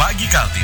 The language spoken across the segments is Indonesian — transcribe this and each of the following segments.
Pagi Kaltim.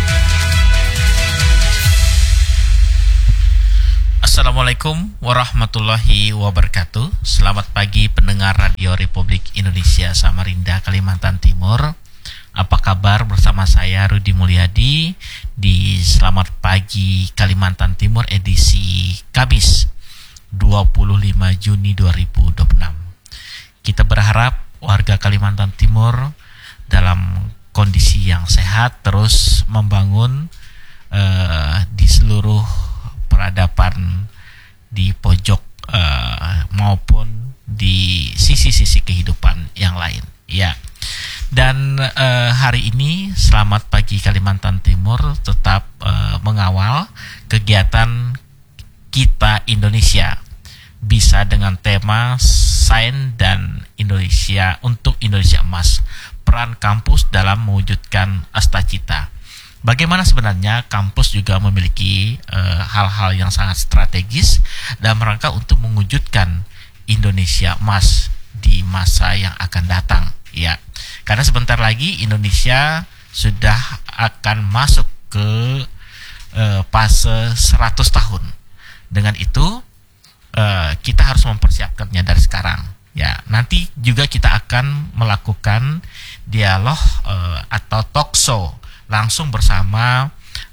Assalamualaikum warahmatullahi wabarakatuh. Selamat pagi pendengar Radio Republik Indonesia Samarinda, Kalimantan Timur. Apa kabar bersama saya Rudi Mulyadi di Selamat Pagi Kalimantan Timur edisi Kamis 25 Juni 2026. Kita berharap warga Kalimantan Timur dalam kondisi yang sehat terus membangun di seluruh peradaban di pojok maupun di sisi-sisi kehidupan yang lain. Ya. Dan hari ini Selamat Pagi Kalimantan Timur tetap mengawal kegiatan Kita Indonesia, bisa dengan tema Sains dan Indonesia untuk Indonesia Emas, peran kampus dalam mewujudkan Astacita. Bagaimana sebenarnya kampus juga memiliki hal-hal yang sangat strategis dalam rangka untuk mewujudkan Indonesia Emas di masa yang akan datang, ya. Karena sebentar lagi Indonesia sudah akan masuk ke fase 100 tahun. Dengan itu kita harus mempersiapkannya dari sekarang. Ya, nanti juga kita akan melakukan dialog atau talk show langsung bersama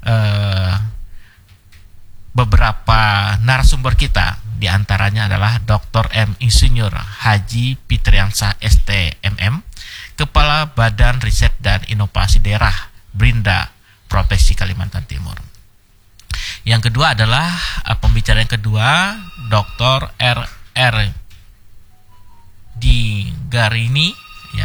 beberapa narasumber kita. Di antaranya adalah Dr. M. Insinyur Haji Fitriansah STMM, Kepala Badan Riset dan Inovasi Daerah Brinda Provinsi Kalimantan Timur. Yang kedua adalah pembicara yang kedua, Dr. R.R. Garini, ya,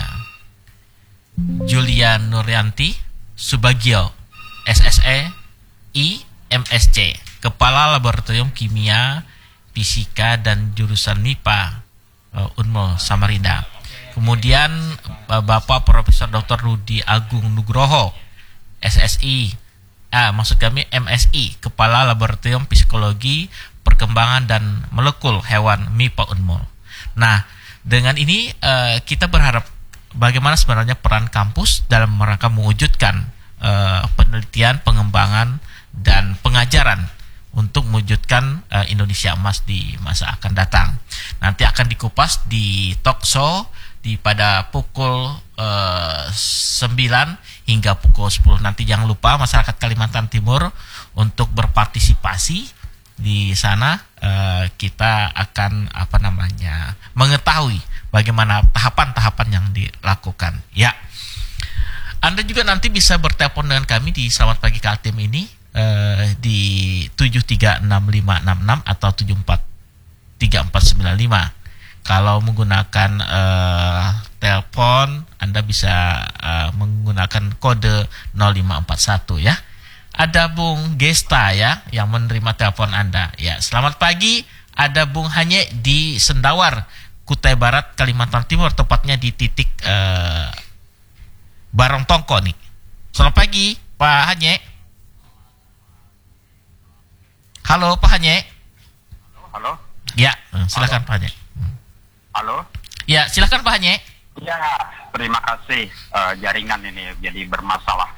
Julian Nuryanti Subagio, SSE I MSc, Kepala Laboratorium Kimia, Fisika dan Jurusan MIPA Unmul Samarinda. Kemudian Bapak Profesor Dr. Rudi Agung Nugroho, SSI, maksud kami MSI, Kepala Laboratorium Psikologi Perkembangan dan Molekul Hewan MIPA Unmul. Nah, dengan ini kita berharap bagaimana sebenarnya peran kampus dalam rangka mewujudkan penelitian, pengembangan, dan pengajaran untuk mewujudkan Indonesia Emas di masa akan datang. Nanti akan dikupas di talk show pada pukul 9 hingga pukul 10. Nanti jangan lupa masyarakat Kalimantan Timur untuk berpartisipasi di sana. Kita akan mengetahui bagaimana tahapan-tahapan yang dilakukan. Ya, Anda juga nanti bisa bertelepon dengan kami di Selamat Pagi Kaltim ini di 736566 atau 743495. Kalau menggunakan telepon, Anda bisa menggunakan kode 0541 ya. Ada Bung Gesta ya yang menerima telepon Anda. Ya, selamat pagi. Ada Bung Hanye di Sendawar, Kutai Barat, Kalimantan Timur, tepatnya di titik Barong Tongko nih. Selamat pagi, Pak Hanye. Halo, Pak Hanye. Halo. Ya, silakan Pak Hanye. Halo. Ya, silakan Pak Hanye. Ya, terima kasih. Jaringan ini jadi bermasalah.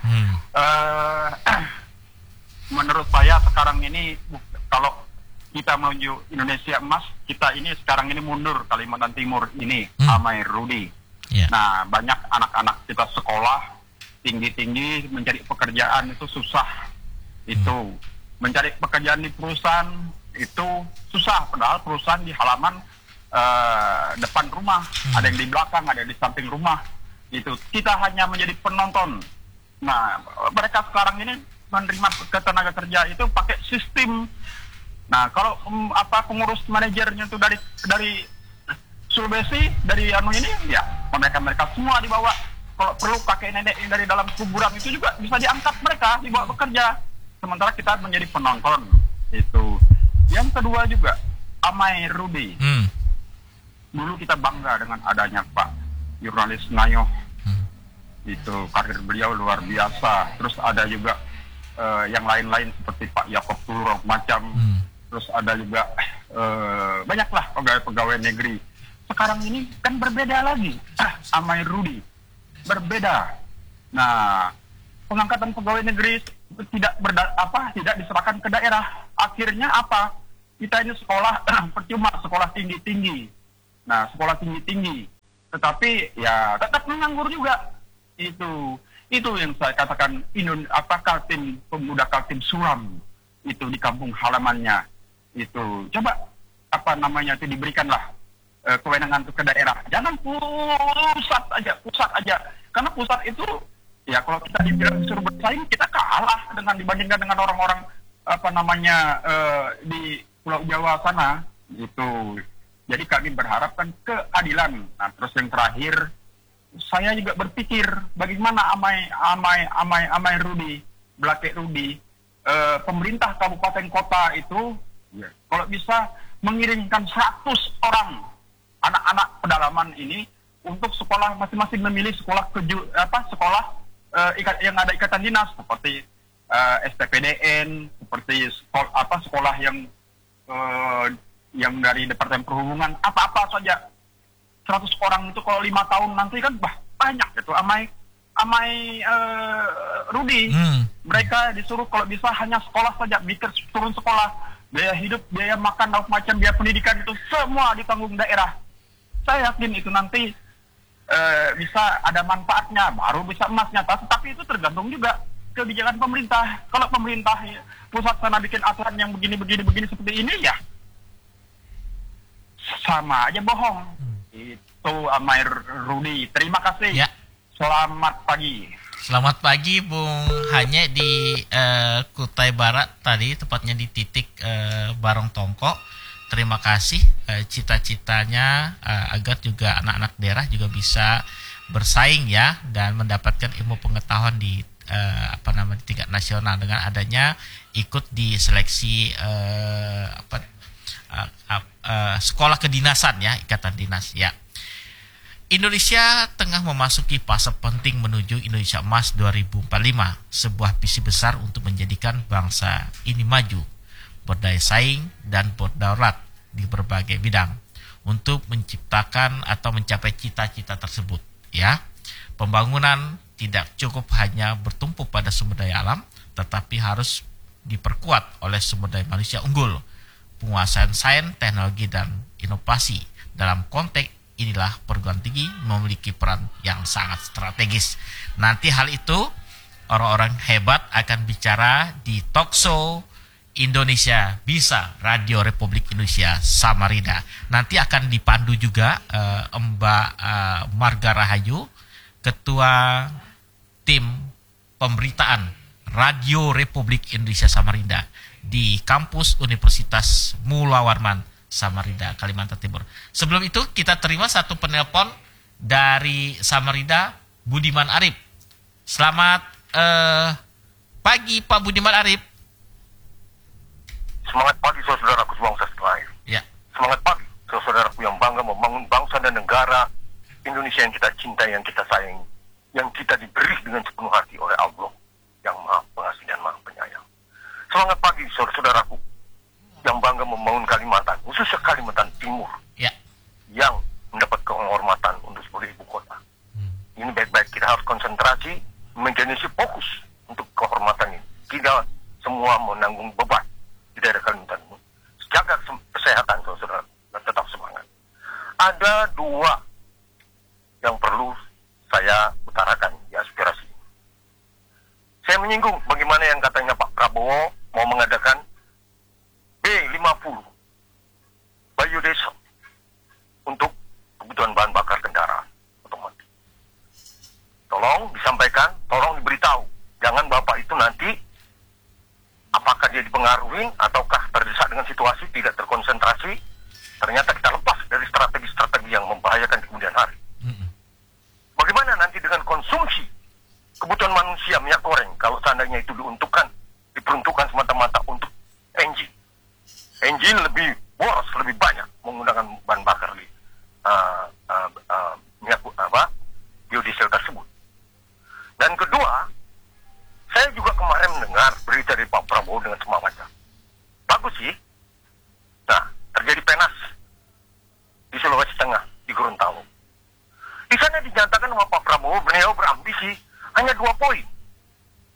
Menurut saya sekarang ini kalau kita menuju Indonesia Emas, kita ini sekarang ini mundur, Kalimantan Timur ini, Amai Rudi. Yeah. Nah, banyak anak-anak kita sekolah tinggi-tinggi mencari pekerjaan itu susah. Itu mencari pekerjaan di perusahaan itu susah, padahal perusahaan di halaman depan rumah, ada yang di belakang, ada yang di samping rumah. Itu kita hanya menjadi penonton. Nah, mereka sekarang ini menerima tenaga kerja itu pakai sistem. Nah, kalau pengurus manajernya itu dari Sulawesi, dari ini ya mereka semua dibawa. Kalau perlu kakek nenek yang dari dalam kuburan itu juga bisa diangkat, mereka dibawa bekerja. Sementara kita menjadi penonton. Itu. Yang kedua juga Amai Rudi. Dulu kita bangga dengan adanya Pak jurnalis Nayo. Itu karir beliau luar biasa. Terus ada juga yang lain-lain seperti Pak Yakob Turok macam. Terus ada juga banyaklah pegawai-pegawai negeri. Sekarang ini kan berbeda lagi. Amai Rudi berbeda. Nah, pengangkatan pegawai negeri tidak diserahkan ke daerah. Akhirnya apa? Kita ini sekolah percuma, sekolah tinggi-tinggi. Nah, sekolah tinggi-tinggi, tetapi ya tetap menganggur juga. Itu yang saya katakan Kaltim, pemuda Kaltim suram itu di kampung halamannya. Itu coba itu diberikanlah kewenangan itu ke daerah. Jangan pusat aja. Karena pusat itu ya kalau kita disuruh bersaing, kita kalah dibandingkan dengan orang-orang di Pulau Jawa sana gitu. Jadi kami berharapkan keadilan. Nah, terus yang terakhir, saya juga berpikir bagaimana amai Rudi, Blake Rudi, pemerintah kabupaten kota itu kalau bisa mengirimkan 100 orang anak-anak pedalaman ini untuk sekolah, masing-masing memilih sekolah yang ada ikatan dinas seperti STPDN, seperti sekolah yang dari Departemen Perhubungan, apa saja. 100 orang itu kalau 5 tahun nanti kan banyak itu amai Rudi. Mereka disuruh kalau bisa hanya sekolah saja, mikir turun sekolah, biaya hidup, biaya makan, macam biaya pendidikan itu semua ditanggung daerah. Saya yakin itu nanti bisa ada manfaatnya, baru bisa emasnya. Tapi itu tergantung juga kebijakan pemerintah. Kalau pemerintah pusat sana bikin aturan yang begini seperti ini, ya sama aja bohong. Itu Amai Rudi. Terima kasih. Ya. Selamat pagi. Selamat pagi Bung Hanye di Kutai Barat tadi, tepatnya di titik Barong Tongko. Terima kasih cita-citanya agar juga anak-anak daerah juga bisa bersaing ya dan mendapatkan ilmu pengetahuan di tingkat nasional dengan adanya ikut di seleksi sekolah kedinasan ya, ikatan dinas ya. Indonesia tengah memasuki fase penting menuju Indonesia Emas 2045, sebuah visi besar untuk menjadikan bangsa ini maju, berdaya saing dan berdaulat di berbagai bidang untuk menciptakan atau mencapai cita-cita tersebut ya. Pembangunan tidak cukup hanya bertumpu pada sumber daya alam, tetapi harus diperkuat oleh sumber daya manusia unggul, penguasaan sains, teknologi, dan inovasi. Dalam konteks inilah perguruan tinggi memiliki peran yang sangat strategis. Nanti hal itu orang-orang hebat akan bicara di talkshow Indonesia Bisa Radio Republik Indonesia Samarinda. Nanti akan dipandu juga Mbak Marga Rahayu, Ketua Tim Pemberitaan Radio Republik Indonesia Samarinda di kampus Universitas Mula Warman Samarinda, Kalimantan Timur. Sebelum itu kita terima satu penelpon dari Samarinda, Budiman Arif. Selamat pagi Pak Budiman Arif. Semangat pagi saudaraku sebangsa setanah air. Ya. Semangat pagi saudaraku yang bangga membangun bangsa dan negara Indonesia yang kita cintai, yang kita sayangi, yang kita diberi dengan sepenuh hati oleh Allah yang Maha Pengasih dan Maha Penyayang. Semangat pagi saudaraku yang bangga membangun Kalimantan, khususnya Kalimantan Timur, Ya. yang mendapat kehormatan untuk sebagai ibu kota. Ini baik-baik kita harus konsentrasi, menjadi fokus untuk kehormatan ini. Tidak semua menanggung beban di daerah Kalimantan. Jaga kesehatan saudara dan tetap semangat. Ada dua yang perlu saya utarakan di aspirasi. Saya menyinggung bagaimana yang katanya Pak Prabowo mau mengadakan B50 biodiesel untuk kebutuhan bahan bakar kendaraan otomatis. Tolong disampaikan, tolong diberitahu. Jangan Bapak itu nanti apakah dia dipengaruhi ataukah terdesak dengan situasi, tidak terkonsentrasi, ternyata kita lepas dari strategi-strategi yang membahayakan di kemudian hari. Bagaimana nanti dengan konsumsi kebutuhan manusia minyak goreng kalau seandainya itu diperuntukkan semata-mata untuk engine. Engine lebih boros, lebih banyak menggunakan bahan bakar di minyak biodiesel tersebut. Dan kedua, saya juga kemarin mendengar berita dari Pak Prabowo dengan semangatnya. Bagus sih. Nah, terjadi panas di Sulawesi Tengah, di Gorontalo. Di sana dinyatakan sama Pak Prabowo, beliau berambisi hanya 2 poin.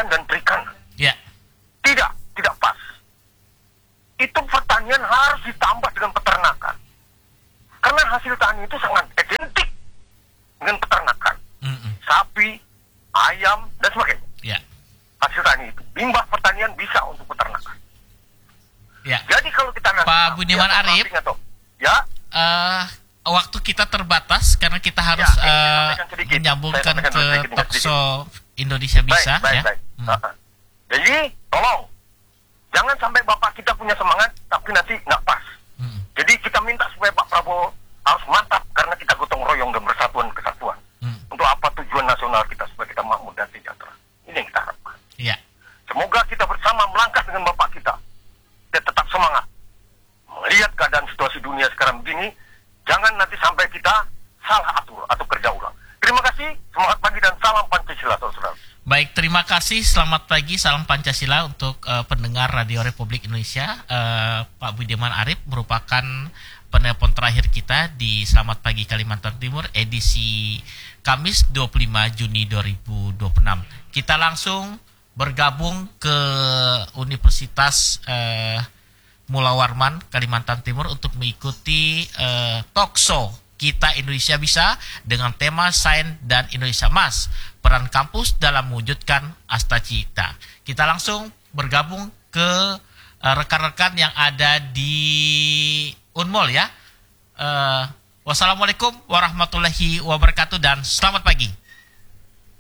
ikan dan perikanan. Ya. Tidak pas. Itu pertanian harus ditambah dengan peternakan. Karena hasil tani itu sangat identik dengan peternakan. Sapi, ayam, dan sebagainya. Ya. Hasil tani itu. Limbah pertanian bisa untuk peternakan. Ya. Jadi kalau kita nanti... Pak Budiman Arip, waktu kita terbatas karena kita harus menyambungkan ke Talkshow Indonesia Bisa. Baik. Jadi, tolong. Jangan sampai Bapak kita punya semangat, tapi nanti nggak pas. Jadi kita minta supaya Pak Prabowo harus mantap, karena kita gotong royong dan bersatuan kesatuan. Untuk apa tujuan nasional kita, supaya kita makmur dan sejahtera. Ini yang kita harapkan. Ya. Semoga kita bersama melangkah dengan Bapak kita. Kita tetap semangat. Melihat keadaan situasi dunia sekarang begini, jangan nanti sampai kita salah atur atau kerja ulang. Terima kasih, semangat pagi dan salam Pancasila, saudara. Baik, terima kasih. Selamat pagi, salam Pancasila untuk pendengar Radio Republik Indonesia. Pak Budiman Arip merupakan penelpon terakhir kita di Selamat Pagi Kalimantan Timur edisi Kamis 25 Juni 2026. Kita langsung bergabung ke Universitas Mula Warman Kalimantan Timur untuk mengikuti talkshow Kita Indonesia Bisa dengan tema Sains dan Indonesia Emas, peran kampus dalam mewujudkan Asta Cita. Kita langsung bergabung ke rekan-rekan yang ada di Unmul ya. Wassalamualaikum warahmatullahi wabarakatuh dan selamat pagi.